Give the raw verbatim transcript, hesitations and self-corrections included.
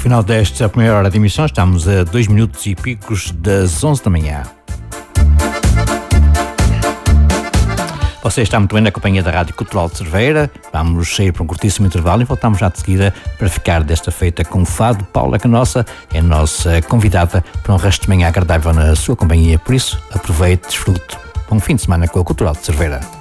final desta primeira hora de emissão, estamos a dois minutos e picos das onze da manhã. Você está muito bem na companhia da Rádio Cultural de Cerveira. Vamos sair para um curtíssimo intervalo e voltamos já de seguida para ficar desta feita com o fado. Paula Canossa é a nossa convidada para um resto de manhã agradável na sua companhia. Por isso, aproveite, desfrute. Bom fim de semana com a Cultural de Cerveira.